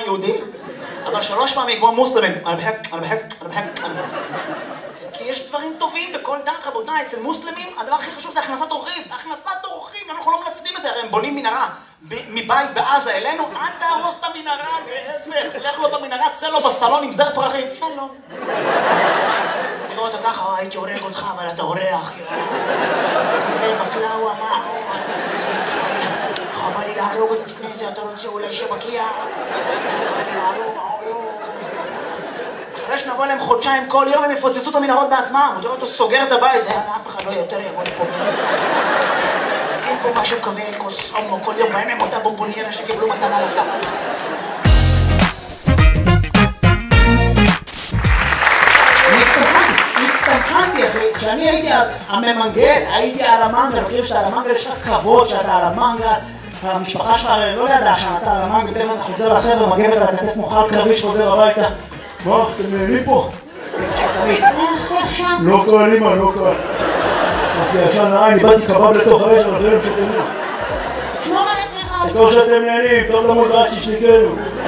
יהודים, אבל 3 פעמים כמו מוסלמים. כי יש דברים טובים בכל דת, רבותיי. אצל מוסלמים הדבר הכי חשוב זה הכנסת אורחים. הכנסת אורחים, אנחנו לא מנצלים את זה, הרי הם בונים מנהרה מבית בעזה אלינו, אל תהרוס את המנהרה, להפך, לך לו במנהרה, צא לו בסלון עם זר פרחים. שלום. תראו אותו ככה, הייתי הורג אותך, אבל אתה אורח, קפה, בקלאווה, מה? בא לי להרוג אותה לפני זה, אתה רוצה אולי שבקיע? בא לי להרוג, אחרי שנבוא להם חודשיים כל יום הם יפוצצו את המנהרות בעצמם. הוא תראה אותו סוגר את הבית, אף אחד לא יותר יבוא לפה. שים פה משהו כזה, כוס אומו כל יום, בהם הם אותה בומבוניירה שקיבלו מתנה לך. הצטמחנתי אחי, כשאני הייתי הממנגל, הייתי על המנגל, מכיר שאתה על המנגל, יש לך כבוד שאתה על המנגל, המשפחה שלך לא ידעה שאתה על המנגל, תכף אתה חוזר לחבר'ה, מגבת על הכתף מוחל קרבי שחוזר הביתה. מה, אתם נהנים פה? לא קל, אמא, לא קל. אז ישן העין, איבדתי קבב לתוך האש, אבל זה לא שתנו. שמור על עצמך. תקור שאתם נהנים, טוב למות רק שישניקנו.